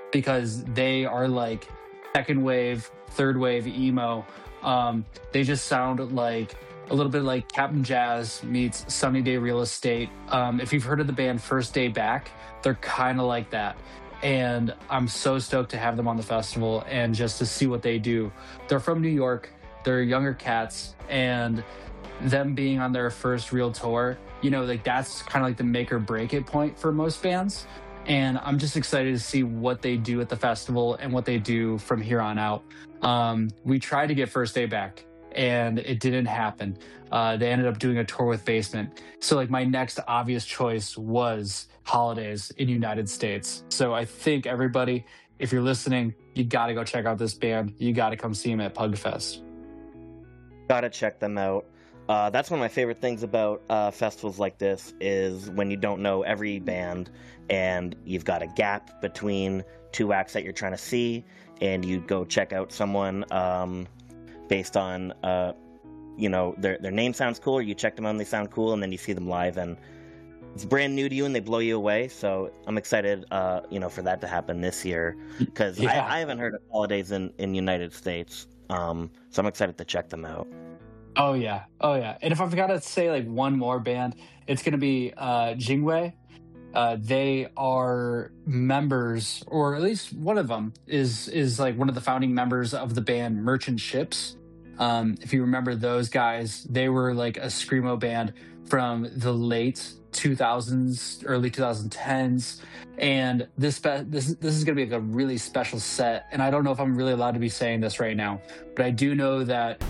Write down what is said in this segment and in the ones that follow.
because they are like second wave, third wave emo. They just sound like a little bit like Captain Jazz meets Sunny Day Real Estate. If you've heard of the band First Day Back, they're kind of like that. And I'm so stoked to have them on the festival and just to see what they do. They're from New York, they're younger cats, and them being on their first real tour, like that's kind of like the make or break it point for most bands. And I'm just excited to see what they do at the festival and what they do from here on out. We tried to get First Day Back and it didn't happen. They ended up doing a tour with Basement. So like my next obvious choice was Holidays in United States. So I think everybody, if you're listening, you got to go check out this band. You got to come see them at Pugfest. Gotta check them out. That's one of my favorite things about festivals like this is when you don't know every band and you've got a gap between two acts that you're trying to see, and you go check out someone based on their name sounds cool, or you check them out and they sound cool, and then you see them live and it's brand new to you and they blow you away. So I'm excited for that to happen this year, because I haven't heard of Holidays in United States, so I'm excited to check them out. Oh yeah. And if I forgot to say like one more band, it's going to be Jingwei. They are members, or at least one of them is like one of the founding members of the band Merchant Ships. If you remember those guys, they were like a screamo band from the late 2000s, early 2010s, and this is going to be like a really special set. And I don't know if I'm really allowed to be saying this right now, but I do know that.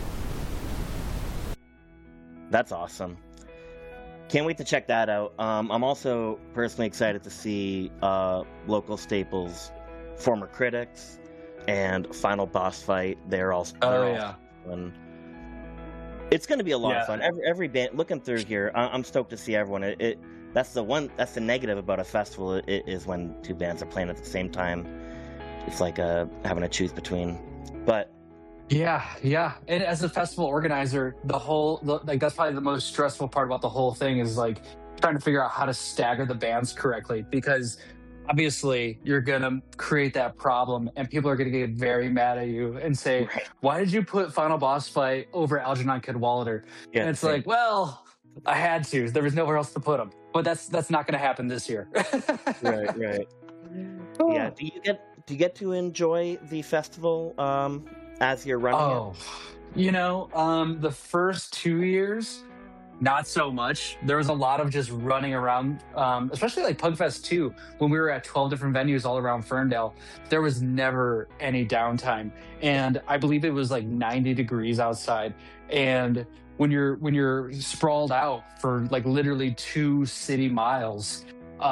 That's awesome. Can't wait to check that out. I'm also personally excited to see local staples, Former Critics, and Final Boss Fight. They're all fun. It's going to be a lot of fun. Every band, looking through here, I'm stoked to see everyone. That's the negative about a festival is when two bands are playing at the same time. It's like having to choose between. But yeah. And as a festival organizer, that's probably the most stressful part about the whole thing is like trying to figure out how to stagger the bands correctly, because obviously you're going to create that problem and people are going to get very mad at you and say, why did you put Final Boss Fight over Algernon Cadwallader? Yeah, and it's like, well, I had to. There was nowhere else to put them. But that's not going to happen this year. Right. Yeah. Do you get to enjoy the festival as you're running it? The first 2 years, not so much. There was a lot of just running around, especially like Pugfest 2, when we were at 12 different venues all around Ferndale. There was never any downtime. And I believe it was like 90 degrees outside. And when you're sprawled out for like literally 2 city miles,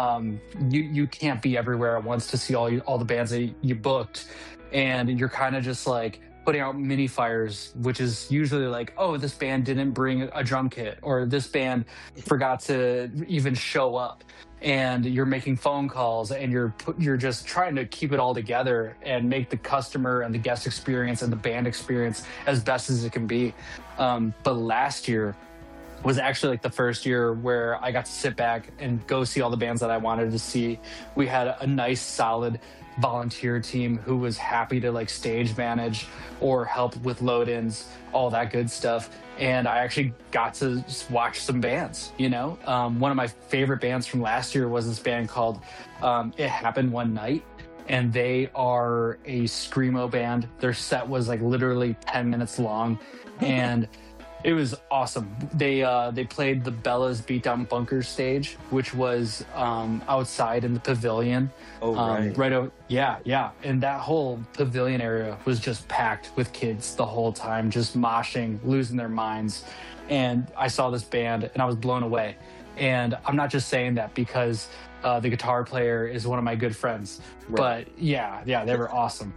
you can't be everywhere at once to see all the bands that you booked. And you're kind of just like putting out mini fires, which is usually like, oh, this band didn't bring a drum kit, or this band forgot to even show up. And you're making phone calls and you're just trying to keep it all together and make the customer and the guest experience and the band experience as best as it can be. But last year was actually like the first year where I got to sit back and go see all the bands that I wanted to see. We had a nice, solid volunteer team who was happy to like stage manage or help with load-ins, all that good stuff. And I actually got to watch some bands, One of my favorite bands from last year was this band called It Happened One Night. And they are a screamo band. Their set was like literally 10 minutes long. And it was awesome. They played the Bella's Beatdown Bunker stage, which was outside in the pavilion. Oh, right. Yeah. And that whole pavilion area was just packed with kids the whole time, just moshing, losing their minds. And I saw this band and I was blown away. And I'm not just saying that because the guitar player is one of my good friends. Right. But yeah, they were awesome.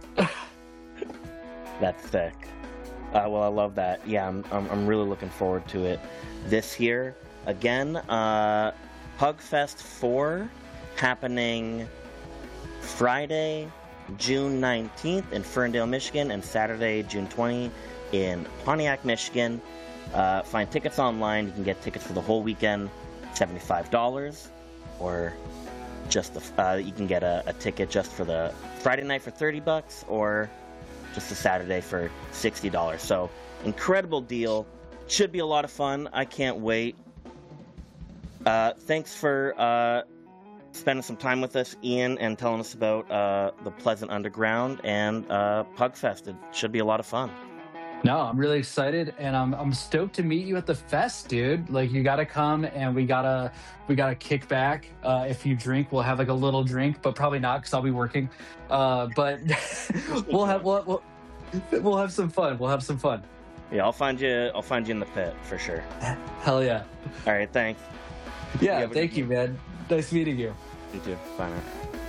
That's sick. Well, I love that. Yeah, I'm really looking forward to it this year. Again, Pugfest 4 happening Friday, June 19th in Ferndale, Michigan, and Saturday, June 20th in Pontiac, Michigan. Find tickets online. You can get tickets for the whole weekend, $75, or just you can get a ticket just for the Friday night for $30 or just the Saturday for $60. So incredible deal. Should be a lot of fun. I can't wait. Thanks for spending some time with us, Ian, and telling us about the Pleasant Underground and Pugfest. It should be a lot of fun. No, I'm really excited, and I'm stoked to meet you at the fest, dude. Like, you gotta come, and we gotta kick back. If you drink, we'll have like a little drink, but probably not because I'll be working. But we'll have some fun. We'll have some fun. Yeah, I'll find you in the pit for sure. Hell yeah! All right, thanks. Yeah, thank you, man. Nice meeting you. You too. Bye now.